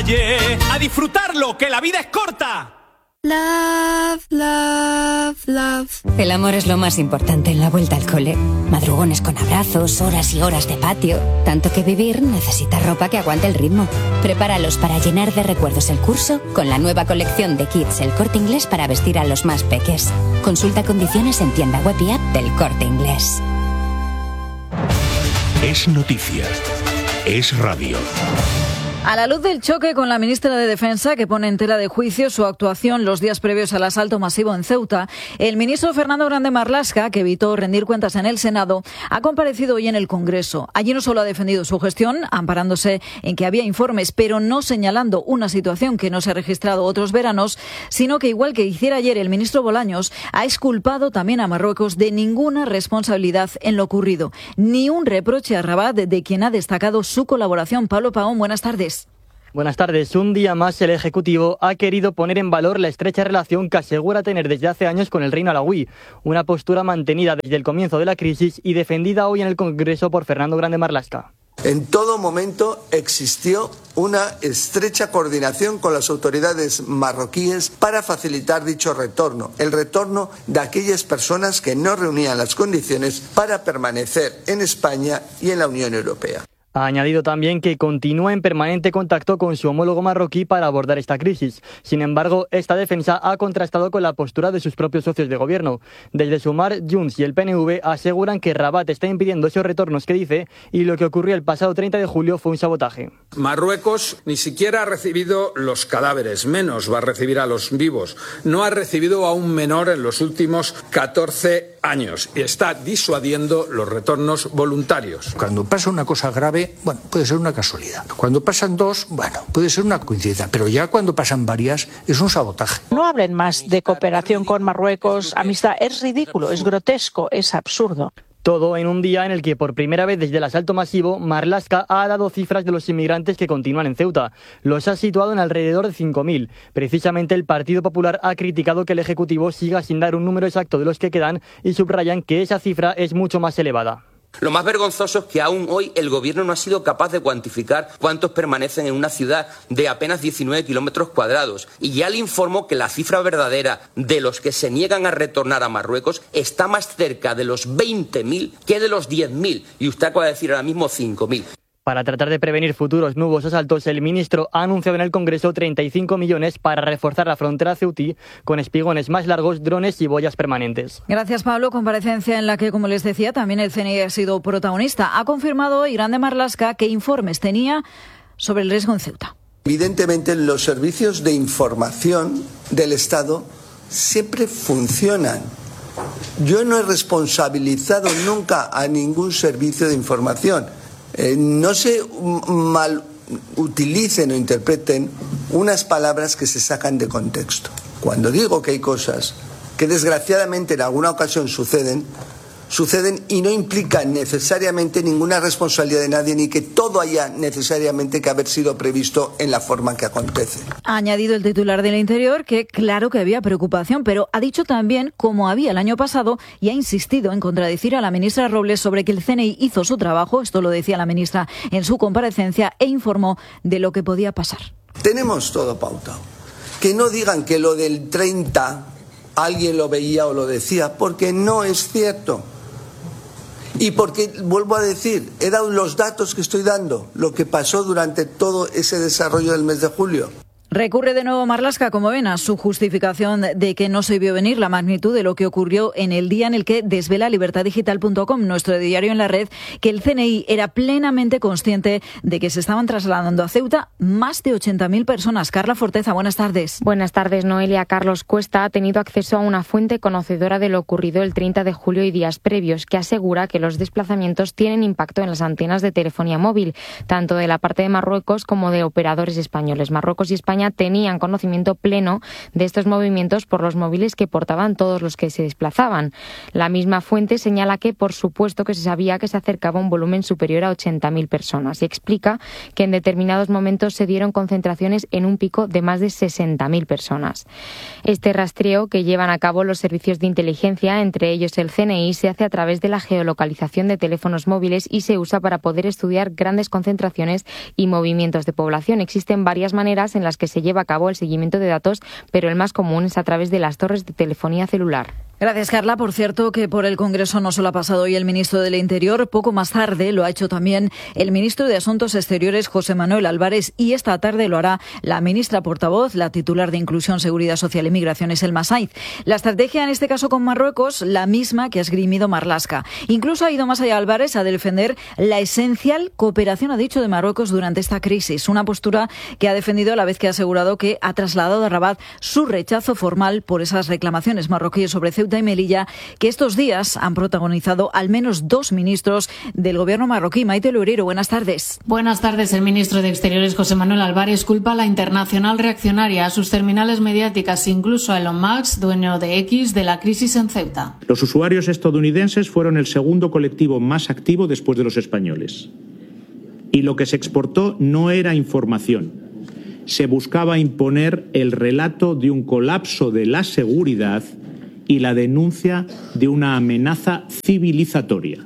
calle, a disfrutarlo, que la vida es corta. Love, love, love. El amor es lo más importante en la vuelta al cole. Madrugones con abrazos, horas y horas de patio. Tanto que vivir necesita ropa que aguante el ritmo. Prepáralos para llenar de recuerdos el curso con la nueva colección de Kids El Corte Inglés para vestir a los más peques. Consulta condiciones en tienda web y app del Corte Inglés. Es noticia. Es radio. A la luz del choque con la ministra de Defensa, que pone en tela de juicio su actuación los días previos al asalto masivo en Ceuta, el ministro Fernando Grande Marlaska, que evitó rendir cuentas en el Senado, ha comparecido hoy en el Congreso. Allí no solo ha defendido su gestión, amparándose en que había informes, pero no señalando una situación que no se ha registrado otros veranos, sino que, igual que hiciera ayer el ministro Bolaños, ha exculpado también a Marruecos de ninguna responsabilidad en lo ocurrido. Ni un reproche a Rabat, de quien ha destacado su colaboración. Pablo Paón, buenas tardes. Buenas tardes. Un día más el Ejecutivo ha querido poner en valor la estrecha relación que asegura tener desde hace años con el reino alauí, una postura mantenida desde el comienzo de la crisis y defendida hoy en el Congreso por Fernando Grande Marlaska. En todo momento existió una estrecha coordinación con las autoridades marroquíes para facilitar dicho retorno, el retorno de aquellas personas que no reunían las condiciones para permanecer en España y en la Unión Europea. Ha añadido también que continúa en permanente contacto con su homólogo marroquí para abordar esta crisis. Sin embargo, esta defensa ha contrastado con la postura de sus propios socios de gobierno. Desde Sumar, Junts y el PNV aseguran que Rabat está impidiendo esos retornos que dice y lo que ocurrió el pasado 30 de julio fue un sabotaje. Marruecos ni siquiera ha recibido los cadáveres, menos va a recibir a los vivos. No ha recibido a un menor en los últimos 14 años y está disuadiendo los retornos voluntarios. Cuando pasa una cosa grave, bueno, puede ser una casualidad. Cuando pasan dos, bueno, puede ser una coincidencia, pero ya cuando pasan varias es un sabotaje. No hablen más de cooperación con Marruecos, amistad. Es ridículo, es grotesco, es absurdo. Todo en un día en el que por primera vez desde el asalto masivo, Marlaska ha dado cifras de los inmigrantes que continúan en Ceuta. Los ha situado en alrededor de 5.000. Precisamente el Partido Popular ha criticado que el Ejecutivo siga sin dar un número exacto de los que quedan y subrayan que esa cifra es mucho más elevada. Lo más vergonzoso es que aún hoy el Gobierno no ha sido capaz de cuantificar cuántos permanecen en una ciudad de apenas 19 kilómetros cuadrados. Y ya le informó que la cifra verdadera de los que se niegan a retornar a Marruecos está más cerca de los 20.000 que de los 10.000. Y usted acaba de decir ahora mismo 5.000. Para tratar de prevenir futuros nuevos asaltos, el ministro ha anunciado en el Congreso 35 millones para reforzar la frontera ceutí con espigones más largos, drones y boyas permanentes. Gracias, Pablo. Comparecencia en la que, como les decía, también el CNI ha sido protagonista. Ha confirmado hoy Grande Marlaska qué informes tenía sobre el riesgo en Ceuta. Evidentemente, los servicios de información del Estado siempre funcionan. Yo no he responsabilizado nunca a ningún servicio de información. No se mal utilicen o interpreten unas palabras que se sacan de contexto. Cuando digo que hay cosas que desgraciadamente en alguna ocasión suceden y no implican necesariamente ninguna responsabilidad de nadie ni que todo haya necesariamente que haber sido previsto en la forma que acontece. Ha añadido el titular del Interior que claro que había preocupación, pero ha dicho también, como había el año pasado, y ha insistido en contradecir a la ministra Robles sobre que el CNI hizo su trabajo, esto lo decía la ministra en su comparecencia, e informó de lo que podía pasar. Tenemos todo pautado. Que no digan que lo del 30 alguien lo veía o lo decía, porque no es cierto. Y porque, vuelvo a decir, eran los datos que estoy dando, lo que pasó durante todo ese desarrollo del mes de julio. Recurre de nuevo Marlaska, como ven, a su justificación de que no se vio venir la magnitud de lo que ocurrió en el día en el que desvela libertadigital.com, nuestro diario en la red, que el CNI era plenamente consciente de que se estaban trasladando a Ceuta más de 80.000 personas. Carla Forteza, buenas tardes. Buenas tardes, Noelia. Carlos Cuesta ha tenido acceso a una fuente conocedora de lo ocurrido el 30 de julio y días previos, que asegura que los desplazamientos tienen impacto en las antenas de telefonía móvil, tanto de la parte de Marruecos como de operadores españoles. Marruecos y España España tenían conocimiento pleno de estos movimientos por los móviles que portaban todos los que se desplazaban. La misma fuente señala que, por supuesto, que se sabía que se acercaba un volumen superior a 80.000 personas y explica que en determinados momentos se dieron concentraciones en un pico de más de 60.000 personas. Este rastreo que llevan a cabo los servicios de inteligencia, entre ellos el CNI, se hace a través de la geolocalización de teléfonos móviles y se usa para poder estudiar grandes concentraciones y movimientos de población. Existen varias maneras en las que se lleva a cabo el seguimiento de datos, pero el más común es a través de las torres de telefonía celular. Gracias, Carla. Por cierto, que por el Congreso no solo ha pasado hoy el ministro del Interior, poco más tarde lo ha hecho también el ministro de Asuntos Exteriores, José Manuel Álvarez, y esta tarde lo hará la ministra portavoz, la titular de Inclusión, Seguridad Social y Migraciones, Elma Saiz. La estrategia, en este caso con Marruecos, la misma que ha esgrimido Marlaska. Incluso ha ido más allá Álvarez a defender la esencial cooperación, ha dicho, de Marruecos durante esta crisis. Una postura que ha defendido a la vez que ha asegurado que ha trasladado a Rabat su rechazo formal por esas reclamaciones marroquíes sobre Ceuta y Melilla, que estos días han protagonizado al menos 2 ministros del gobierno marroquí. Maite Loureiro, buenas tardes. Buenas tardes. El ministro de Exteriores, José Manuel Álvarez, culpa a la internacional reaccionaria, a sus terminales mediáticas, incluso a Elon Musk, dueño de X, de la crisis en Ceuta. Los usuarios estadounidenses fueron el segundo colectivo más activo después de los españoles. Y lo que se exportó no era información. Se buscaba imponer el relato de un colapso de la seguridad y la denuncia de una amenaza civilizatoria.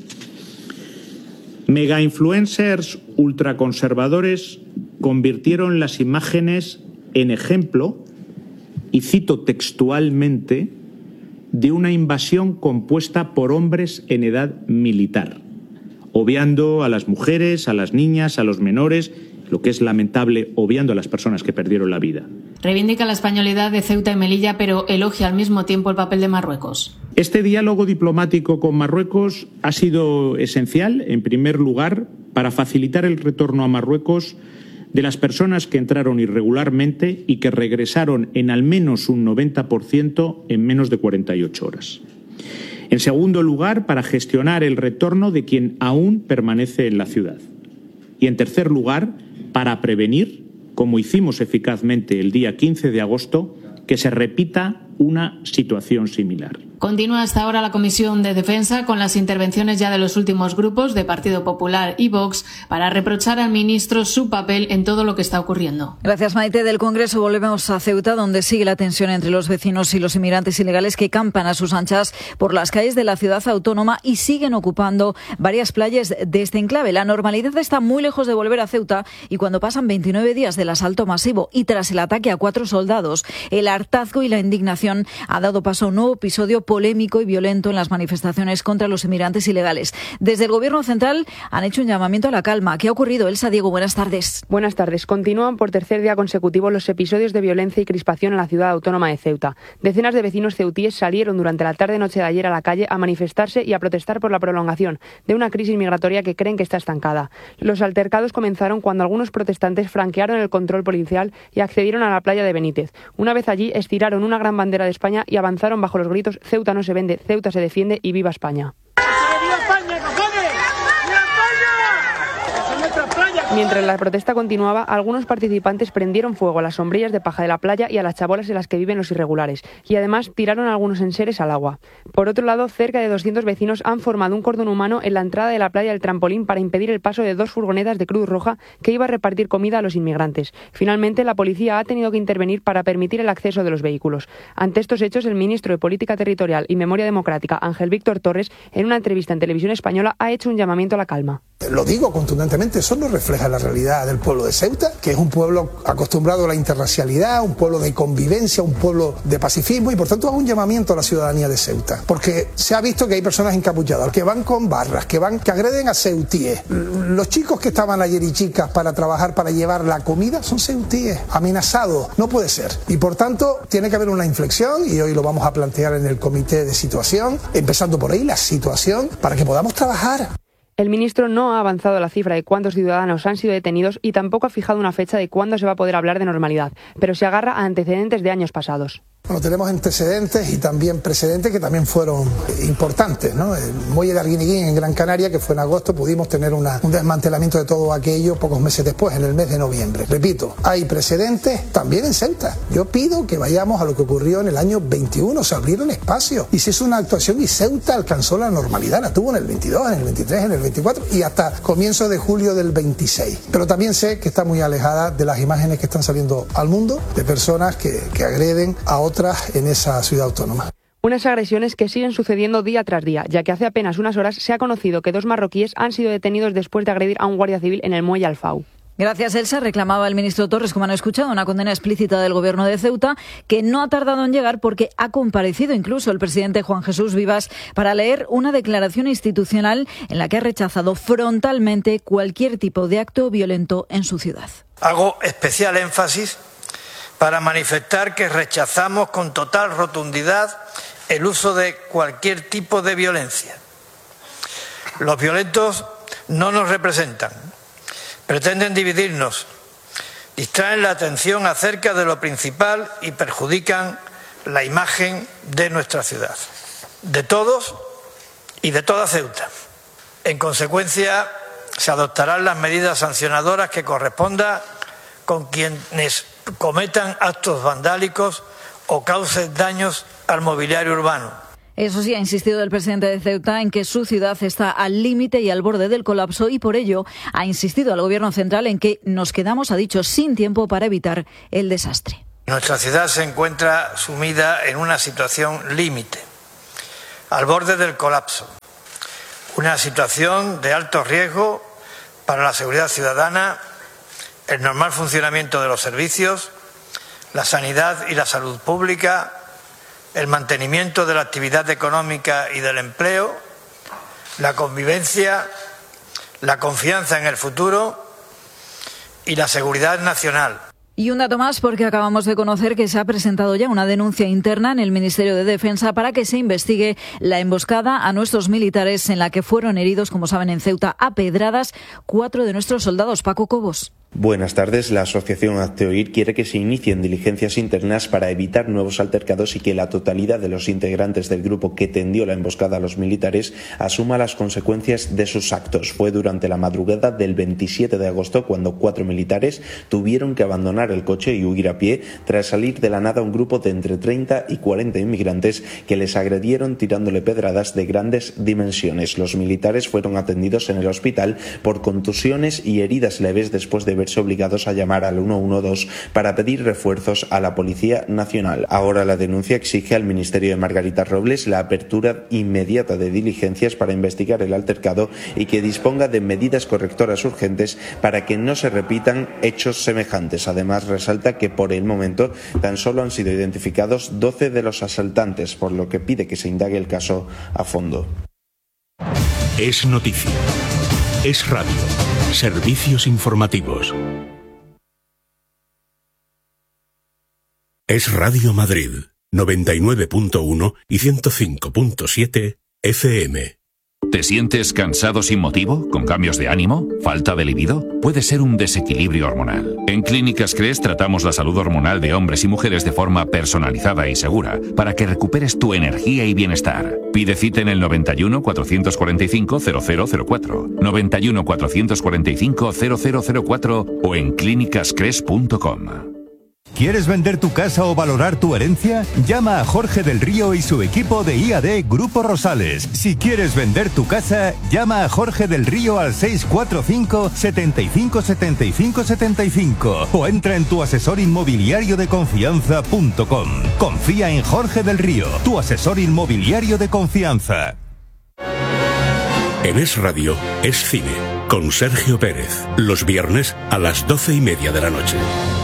Mega-influencers ultraconservadores convirtieron las imágenes en ejemplo, y cito textualmente, de una invasión compuesta por hombres en edad militar, obviando a las mujeres, a las niñas, a los menores, lo que es lamentable, obviando a las personas que perdieron la vida. Reivindica la españolidad de Ceuta y Melilla, pero elogia al mismo tiempo el papel de Marruecos. Este diálogo diplomático con Marruecos ha sido esencial, en primer lugar, para facilitar el retorno a Marruecos de las personas que entraron irregularmente y que regresaron en al menos un 90% en menos de 48 horas. En segundo lugar, para gestionar el retorno de quien aún permanece en la ciudad. Y en tercer lugar, para prevenir, como hicimos eficazmente el día 15 de agosto, que se repita una situación similar. Continúa hasta ahora la Comisión de Defensa con las intervenciones ya de los últimos grupos de Partido Popular y Vox para reprochar al ministro su papel en todo lo que está ocurriendo. Gracias, Maite. Del Congreso volvemos a Ceuta, donde sigue la tensión entre los vecinos y los inmigrantes ilegales que campan a sus anchas por las calles de la ciudad autónoma y siguen ocupando varias playas de este enclave. La normalidad está muy lejos de volver a Ceuta y cuando pasan 29 días del asalto masivo y tras el ataque a 4 soldados, el hartazgo y la indignación ha dado paso a un nuevo episodio polémico y violento en las manifestaciones contra los inmigrantes ilegales. Desde el Gobierno central han hecho un llamamiento a la calma. ¿Qué ha ocurrido? Elsa Diego, buenas tardes. Buenas tardes. Continúan por tercer día consecutivo los episodios de violencia y crispación en la ciudad autónoma de Ceuta. Decenas de vecinos ceutíes salieron durante la tarde-noche de ayer a la calle a manifestarse y a protestar por la prolongación de una crisis migratoria que creen que está estancada. Los altercados comenzaron cuando algunos protestantes franquearon el control policial y accedieron a la playa de Benítez. Una vez allí, estiraron una gran bandera de España y avanzaron bajo los gritos "Ceuta no se vende, Ceuta se defiende y viva España". Mientras la protesta continuaba, algunos participantes prendieron fuego a las sombrillas de paja de la playa y a las chabolas en las que viven los irregulares, y además tiraron algunos enseres al agua. Por otro lado, cerca de 200 vecinos han formado un cordón humano en la entrada de la playa del Trampolín para impedir el paso de 2 furgonetas de Cruz Roja que iba a repartir comida a los inmigrantes. Finalmente, la policía ha tenido que intervenir para permitir el acceso de los vehículos. Ante estos hechos, el ministro de Política Territorial y Memoria Democrática, Ángel Víctor Torres, en una entrevista en Televisión Española, ha hecho un llamamiento a la calma. Lo digo contundentemente, eso no refleja la realidad del pueblo de Ceuta, que es un pueblo acostumbrado a la interracialidad, un pueblo de convivencia, un pueblo de pacifismo, y por tanto hago un llamamiento a la ciudadanía de Ceuta, porque se ha visto que hay personas encapuchadas, que van con barras, que agreden a ceutíes. Los chicos que estaban ayer y chicas para trabajar, para llevar la comida, son ceutíes, amenazados. No puede ser. Y por tanto tiene que haber una inflexión, y hoy lo vamos a plantear en el comité de situación, empezando por ahí, la situación, para que podamos trabajar. El ministro no ha avanzado la cifra de cuántos ciudadanos han sido detenidos y tampoco ha fijado una fecha de cuándo se va a poder hablar de normalidad, pero se agarra a antecedentes de años pasados. Bueno, tenemos antecedentes y también precedentes que también fueron importantes, ¿no? El muelle de Arguineguín en Gran Canaria, que fue en agosto, pudimos tener un desmantelamiento de todo aquello pocos meses después, en el mes de noviembre. Repito, hay precedentes también en Ceuta. Yo pido que vayamos a lo que ocurrió en el año 21, se abrieron espacios y se hizo una actuación y Ceuta alcanzó la normalidad, la tuvo en el 22, en el 23, en el 24 y hasta comienzo de julio del 26. Pero también sé que está muy alejada de las imágenes que están saliendo al mundo de personas que agreden a otras en esa ciudad autónoma. Unas agresiones que siguen sucediendo día tras día, ya que hace apenas unas horas se ha conocido que 2 marroquíes han sido detenidos después de agredir a un guardia civil en el muelle Alfau. Gracias, Elsa. Reclamaba el ministro Torres, como han escuchado, una condena explícita del gobierno de Ceuta, que no ha tardado en llegar porque ha comparecido incluso el presidente Juan Jesús Vivas para leer una declaración institucional en la que ha rechazado frontalmente cualquier tipo de acto violento en su ciudad. Hago especial énfasis para manifestar que rechazamos con total rotundidad el uso de cualquier tipo de violencia. Los violentos no nos representan, pretenden dividirnos, distraen la atención acerca de lo principal y perjudican la imagen de nuestra ciudad, de todos y de toda Ceuta. En consecuencia, se adoptarán las medidas sancionadoras que correspondan con quienes cometan actos vandálicos o causen daños al mobiliario urbano. Eso sí, ha insistido el presidente de Ceuta en que su ciudad está al límite y al borde del colapso y por ello ha insistido al gobierno central en que nos quedamos, ha dicho, sin tiempo para evitar el desastre. Nuestra ciudad se encuentra sumida en una situación límite, al borde del colapso. Una situación de alto riesgo para la seguridad ciudadana, el normal funcionamiento de los servicios, la sanidad y la salud pública, el mantenimiento de la actividad económica y del empleo, la convivencia, la confianza en el futuro y la seguridad nacional. Y un dato más, porque acabamos de conocer que se ha presentado ya una denuncia interna en el Ministerio de Defensa para que se investigue la emboscada a nuestros militares en la que fueron heridos, como saben, en Ceuta a pedradas 4 de nuestros soldados. Paco Cobos. Buenas tardes. La asociación Hazte Oír quiere que se inicien diligencias internas para evitar nuevos altercados y que la totalidad de los integrantes del grupo que tendió la emboscada a los militares asuma las consecuencias de sus actos. Fue durante la madrugada del 27 de agosto cuando 4 militares tuvieron que abandonar el coche y huir a pie tras salir de la nada un grupo de entre 30 y 40 inmigrantes que les agredieron tirándole pedradas de grandes dimensiones. Los militares fueron atendidos en el hospital por contusiones y heridas leves después de verse obligados a llamar al 112 para pedir refuerzos a la Policía Nacional. Ahora la denuncia exige al Ministerio de Margarita Robles la apertura inmediata de diligencias para investigar el altercado y que disponga de medidas correctoras urgentes para que no se repitan hechos semejantes. Además, resalta que por el momento tan solo han sido identificados 12 de los asaltantes, por lo que pide que se indague el caso a fondo. Es noticia. Es radio. Servicios informativos. Es Radio Madrid, 99.1 y 105.7 FM. ¿Te sientes cansado sin motivo? ¿Con cambios de ánimo? ¿Falta de libido? Puede ser un desequilibrio hormonal. En Clínicas Cres tratamos la salud hormonal de hombres y mujeres de forma personalizada y segura para que recuperes tu energía y bienestar. Pide cita en el 91 445 0004, 91 445 0004 o en clínicascres.com. ¿Quieres vender tu casa o valorar tu herencia? Llama a Jorge del Río y su equipo de IAD Grupo Rosales. Si quieres vender tu casa, llama a Jorge del Río al 645 75 75 75 o entra en tuasesorinmobiliariodeconfianza.com. Confía en Jorge del Río, tu asesor inmobiliario de confianza. En Es Radio, Es Cine, con Sergio Pérez. Los viernes a las 12:30 de la noche.